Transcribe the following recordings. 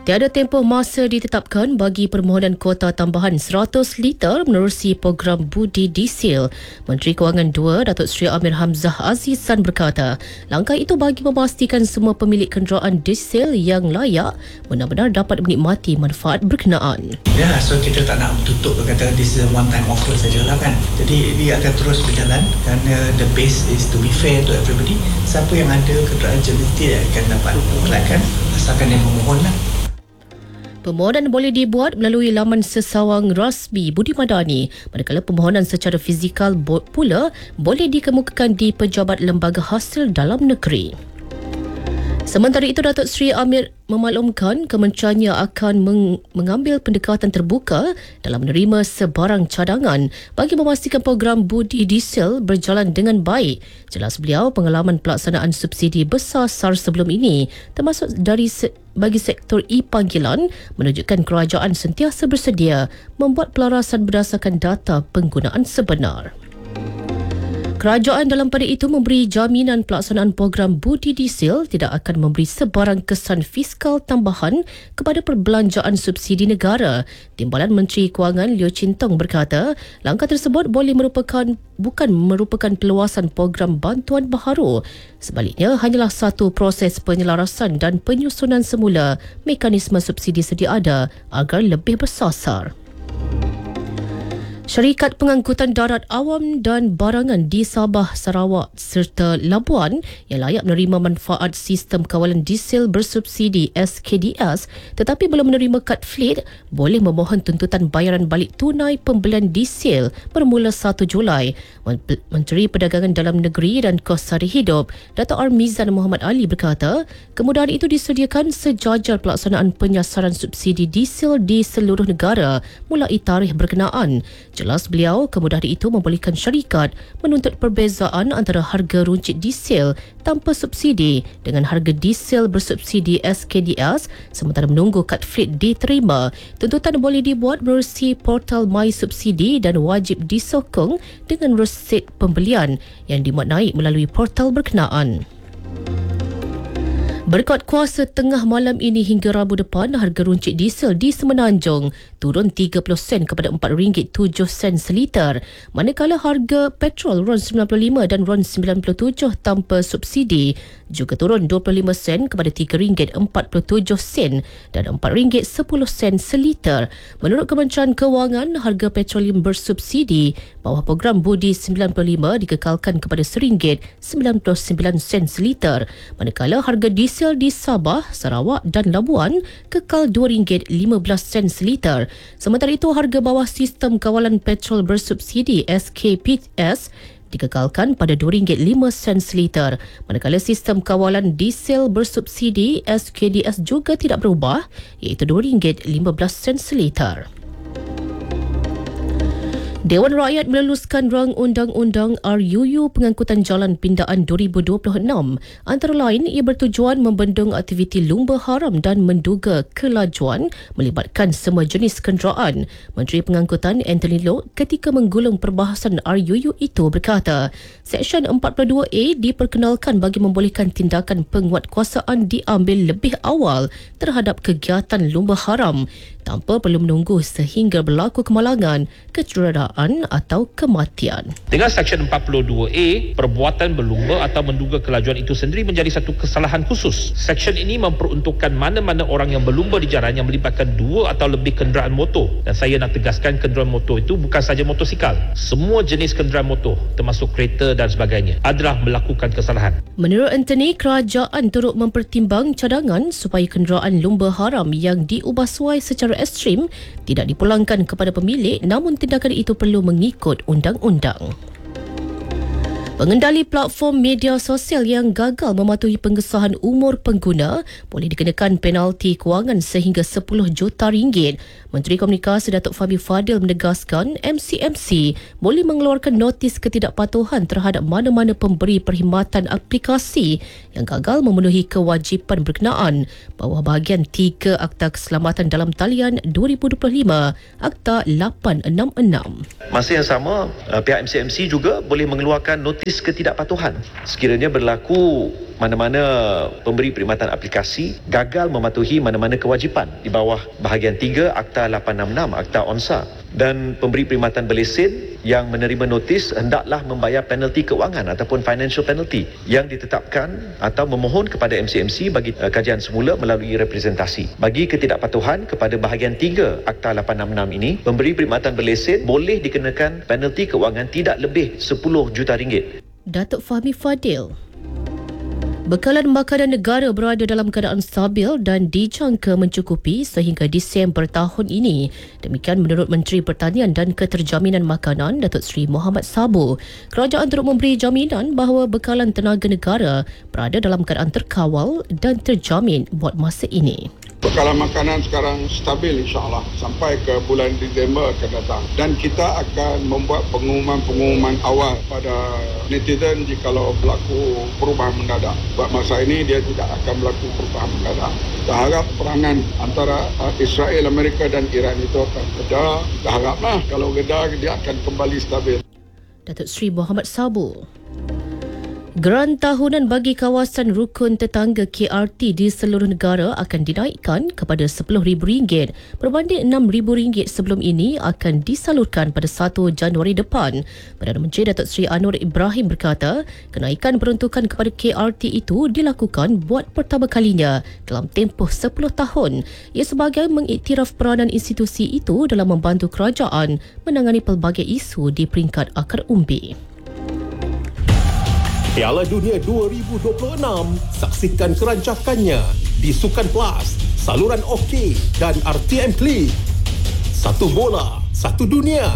Tiada tempoh masa ditetapkan bagi permohonan kuota tambahan 100 liter menerusi program budi diesel. Menteri Kewangan 2, Datuk Seri Amir Hamzah Azizan berkata, langkah itu bagi memastikan semua pemilik kenderaan diesel yang layak benar-benar dapat menikmati manfaat berkenaan. Ya, so kita tak nak tutup berkata this is a one time offer sajalah kan. Jadi dia akan terus berjalan kerana the base is to be fair to everybody. Siapa yang ada kenderaan jenis dia akan dapat melakukan asalkan dia memohonlah. Permohonan boleh dibuat melalui laman sesawang rasmi Budi Madani, manakala permohonan secara fizikal pula boleh dikemukakan di pejabat lembaga hasil dalam negeri. Sementara itu, Datuk Seri Amir memaklumkan kementeriannya akan mengambil pendekatan terbuka dalam menerima sebarang cadangan bagi memastikan program budi diesel berjalan dengan baik. Jelas beliau, pengalaman pelaksanaan subsidi besar SAR sebelum ini, termasuk bagi sektor e-panggilan, menunjukkan kerajaan sentiasa bersedia membuat pelarasan berdasarkan data penggunaan sebenar. Kerajaan dalam pada itu memberi jaminan pelaksanaan program budi diesel tidak akan memberi sebarang kesan fiskal tambahan kepada perbelanjaan subsidi negara. Timbalan Menteri Kewangan Leo Chin Tong berkata, langkah tersebut bukan merupakan peluasan program bantuan baharu. Sebaliknya, hanyalah satu proses penyelarasan dan penyusunan semula mekanisme subsidi sedia ada agar lebih bersasar. Syarikat Pengangkutan Darat Awam dan Barangan di Sabah, Sarawak serta Labuan yang layak menerima manfaat sistem kawalan diesel bersubsidi SKDS tetapi belum menerima kad fleet boleh memohon tuntutan bayaran balik tunai pembelian diesel bermula 1 Julai. Menteri Perdagangan Dalam Negeri dan Kos Sari Hidup, Dato' Armizan Muhammad Ali berkata, kemudahan itu disediakan sejajar pelaksanaan penyasaran subsidi diesel di seluruh negara mulai tarikh berkenaan. Jelas beliau, kemudahan itu membolehkan syarikat menuntut perbezaan antara harga runcit diesel tanpa subsidi dengan harga diesel bersubsidi SKDS sementara menunggu kad fleet diterima. Tuntutan boleh dibuat melalui portal My Subsidi dan wajib disokong dengan resit pembelian yang dimaknai melalui portal berkenaan. Berkat kuasa tengah malam ini hingga Rabu depan, harga runcit diesel di Semenanjung turun 30 sen kepada RM4.07 seliter, manakala harga petrol RON 95 dan RON 97 tanpa subsidi juga turun 25 sen kepada RM3.47 dan RM4.10 seliter. Menurut Kementerian Kewangan, harga petroleum bersubsidi bawah program budi 95 dikekalkan kepada RM1.99 seliter, manakala harga diesel di Sabah, Sarawak dan Labuan kekal RM2.15 seliter. Sementara itu, harga bawah sistem kawalan petrol bersubsidi SKPS dikekalkan pada RM2.05 seliter, manakala sistem kawalan diesel bersubsidi SKDS juga tidak berubah, iaitu RM2.15 seliter. Dewan Rakyat meluluskan rang undang-undang RUU Pengangkutan Jalan Pindaan 2026. Antara lain, ia bertujuan membendung aktiviti lumba haram dan menduga kelajuan melibatkan semua jenis kenderaan. Menteri Pengangkutan Anthony Loke ketika menggulung perbahasan RUU itu berkata, Seksyen 42A diperkenalkan bagi membolehkan tindakan penguatkuasaan diambil lebih awal terhadap kegiatan lumba haram tanpa perlu menunggu sehingga berlaku kemalangan, kecederaan atau kematian. Dengan Seksyen 42A, perbuatan berlumba atau menduga kelajuan itu sendiri menjadi satu kesalahan khusus. Seksyen ini memperuntukkan mana-mana orang yang berlumba di jalan yang melibatkan 2 atau lebih kenderaan motor. Dan saya nak tegaskan, kenderaan motor itu bukan sahaja motosikal. Semua jenis kenderaan motor, termasuk kereta dan sebagainya, adalah melakukan kesalahan. Menurut Anthony, kerajaan turut mempertimbang cadangan supaya kenderaan lumba haram yang diubah suai secara ekstrim tidak dipulangkan kepada pemilik, namun tindakan itu perlu mengikut undang-undang. Pengendali platform media sosial yang gagal mematuhi pengesahan umur pengguna boleh dikenakan penalti kewangan sehingga RM10 juta. Menteri Komunikasi Datuk Fahmi Fadil menegaskan MCMC boleh mengeluarkan notis ketidakpatuhan terhadap mana-mana pemberi perkhidmatan aplikasi yang gagal memenuhi kewajipan berkenaan bawah bahagian 3 Akta Keselamatan dalam Talian 2025 Akta 866. Masa yang sama, pihak MCMC juga boleh mengeluarkan notis ketidakpatuhan. Sekiranya berlaku mana-mana pemberi perkhidmatan aplikasi gagal mematuhi mana-mana kewajipan di bawah bahagian 3 Akta 866 Akta ONSA, dan pemberi perkhidmatan berlesen yang menerima notis hendaklah membayar penalti keuangan ataupun financial penalty yang ditetapkan atau memohon kepada MCMC bagi kajian semula melalui representasi. Bagi ketidakpatuhan kepada bahagian 3 Akta 866 ini, pemberi perkhidmatan berlesen boleh dikenakan penalti keuangan tidak lebih 10 juta ringgit. Datuk Fahmi Fadil. Bekalan makanan negara berada dalam keadaan stabil dan dijangka mencukupi sehingga Disember tahun ini. Demikian menurut Menteri Pertanian dan Keterjaminan Makanan Datuk Seri Mohamed Sabo. Kerajaan turut memberi jaminan bahawa bekalan tenaga negara berada dalam keadaan terkawal dan terjamin buat masa ini. Bekalan makanan sekarang stabil insya-Allah sampai ke bulan Disember akan datang, dan kita akan membuat pengumuman awal pada netizen jikalau berlaku perubahan mendadak. Buat masa ini dia tidak akan berlaku perubahan mendadak. Kita harap perangan antara Israel, Amerika dan Iran itu akan reda. Kita haraplah kalau reda dia akan kembali stabil. Datuk Seri Mohamed Sabo. Geran tahunan bagi kawasan rukun tetangga KRT di seluruh negara akan dinaikkan kepada RM10,000 berbanding RM6,000 sebelum ini akan disalurkan pada 1 Januari depan. Perdana Menteri Datuk Seri Anwar Ibrahim berkata, kenaikan peruntukan kepada KRT itu dilakukan buat pertama kalinya dalam tempoh 10 tahun. Ia sebagai mengiktiraf peranan institusi itu dalam membantu kerajaan menangani pelbagai isu di peringkat akar umbi. Piala Dunia 2026, saksikan kerancakannya di Sukan Plus, saluran OK dan RTM Klik. Satu bola, satu dunia.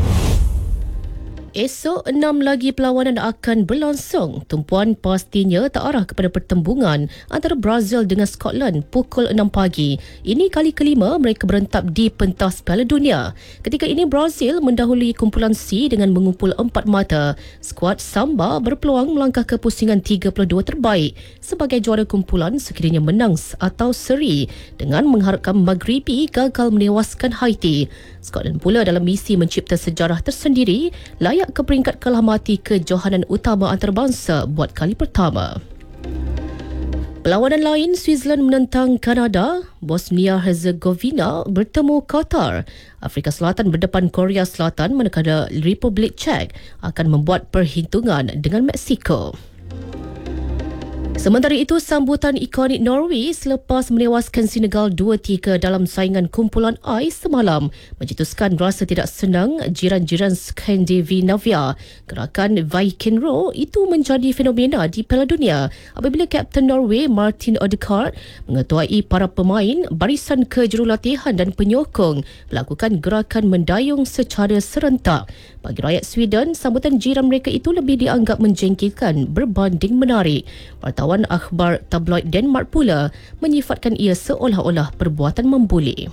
Esok 6 lagi perlawanan akan berlangsung. Tumpuan pastinya terarah kepada pertembungan antara Brazil dengan Scotland pukul 6 pagi. Ini kali kelima mereka berentab di pentas Piala Dunia. Ketika ini Brazil mendahului kumpulan C dengan mengumpul 4 mata. Skuad Samba berpeluang melangkah ke pusingan 32 terbaik sebagai juara kumpulan sekiranya menang atau seri dengan mengharapkan Maghribi gagal menewaskan Haiti. Scotland pula dalam misi mencipta sejarah tersendiri layak ke peringkat kalah mati kejohanan utama antarabangsa buat kali pertama. Perlawanan lain, Switzerland menentang Kanada, Bosnia-Herzegovina bertemu Qatar. Afrika Selatan berdepan Korea Selatan manakala Republik Czech akan membuat perhitungan dengan Mexico. Sementara itu, sambutan ikonik Norway selepas menewaskan Senegal 2-3 dalam saingan kumpulan I semalam mencetuskan rasa tidak senang jiran-jiran Skandinavia. Gerakan Vikingo itu menjadi fenomena di Piala Dunia apabila Kapten Norway Martin Odegaard mengetuai para pemain, barisan kejurulatihan dan penyokong melakukan gerakan mendayung secara serentak. Bagi rakyat Sweden, sambutan jiran mereka itu lebih dianggap menjengkelkan berbanding menarik. Wartawan akhbar tabloid Denmark pula menyifatkan ia seolah-olah perbuatan membuli.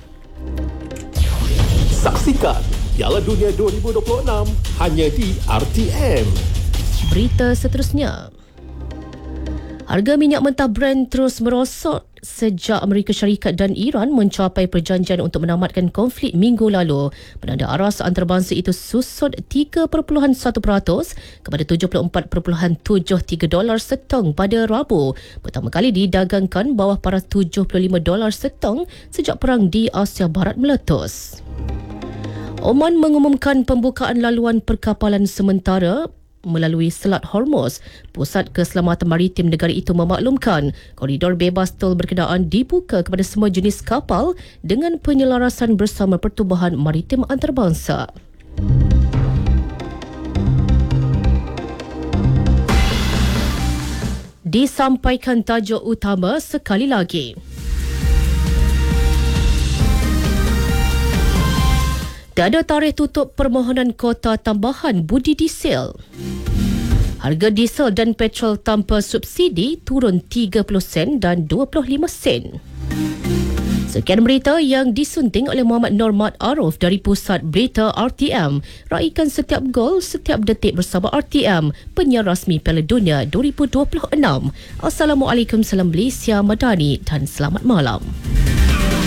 Saksikan Piala Dunia 2026 hanya di RTM. Berita seterusnya. Harga minyak mentah Brent terus merosot sejak Amerika Syarikat dan Iran mencapai perjanjian untuk menamatkan konflik minggu lalu. Penanda aras antarabangsa itu susut 3.1% kepada $74.73 setong pada Rabu. Pertama kali didagangkan bawah paras $75 setong sejak perang di Asia Barat meletus. Oman mengumumkan pembukaan laluan perkapalan sementara melalui Selat Hormuz. Pusat Keselamatan Maritim negara itu memaklumkan koridor bebas tol berkenaan dibuka kepada semua jenis kapal dengan penyelarasan bersama Pertubuhan Maritim Antarabangsa. Disampaikan tajuk utama sekali lagi. Tiada tarikh tutup permohonan kota tambahan budi diesel. Harga diesel dan petrol tanpa subsidi turun 30 sen dan 25 sen. Sekian berita yang disunting oleh Muhammad Normat Arif dari Pusat Berita RTM. Raikan setiap gol, setiap detik bersama RTM, penyiar rasmi Piala Dunia 2026. Assalamualaikum, salam Malaysia Madani dan selamat malam.